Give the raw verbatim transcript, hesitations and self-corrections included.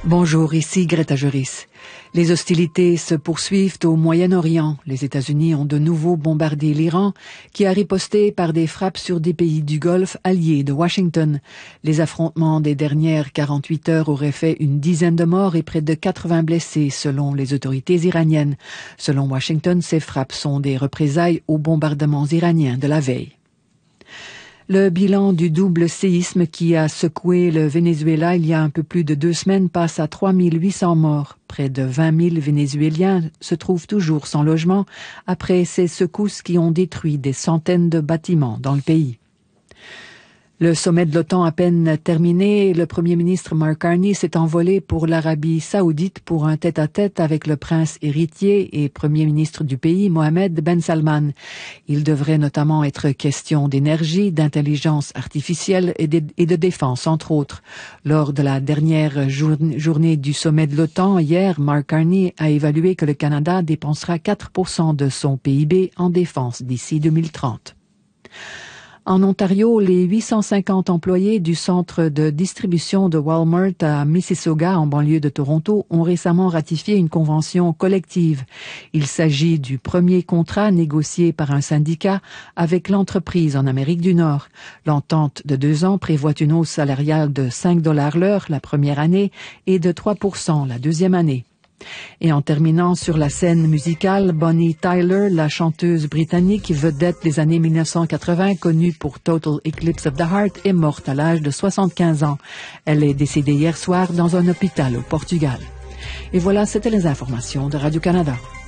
Bonjour, ici Greta Juris. Les hostilités se poursuivent au Moyen-Orient. Les États-Unis ont de nouveau bombardé l'Iran, qui a riposté par des frappes sur des pays du Golfe alliés de Washington. Les affrontements des dernières quarante-huit heures auraient fait une dizaine de morts et près de quatre-vingts blessés, selon les autorités iraniennes. Selon Washington, ces frappes sont des représailles aux bombardements iraniens de la veille. Le bilan du double séisme qui a secoué le Venezuela il y a un peu plus de deux semaines passe à trois mille huit cents morts. Près de vingt mille Vénézuéliens se trouvent toujours sans logement après ces secousses qui ont détruit des centaines de bâtiments dans le pays. Le sommet de l'OTAN à peine terminé, le Premier ministre Mark Carney s'est envolé pour l'Arabie saoudite pour un tête-à-tête avec le prince héritier et Premier ministre du pays, Mohamed Ben Salman. Il devrait notamment être question d'énergie, d'intelligence artificielle et de, et de défense, entre autres. Lors de la dernière jour, journée du sommet de l'OTAN, hier, Mark Carney a évalué que le Canada dépensera quatre pour cent de son P I B en défense d'ici deux mille trente. En Ontario, les huit cent cinquante employés du centre de distribution de Walmart à Mississauga, en banlieue de Toronto, ont récemment ratifié une convention collective. Il s'agit du premier contrat négocié par un syndicat avec l'entreprise en Amérique du Nord. L'entente de deux ans prévoit une hausse salariale de cinq dollars l'heure la première année et de trois pour cent la deuxième année. Et en terminant sur la scène musicale, Bonnie Tyler, la chanteuse britannique vedette des années mille neuf cent quatre-vingts, connue pour Total Eclipse of the Heart, est morte à l'âge de soixante-quinze ans. Elle est décédée hier soir dans un hôpital au Portugal. Et voilà, c'était les informations de Radio-Canada.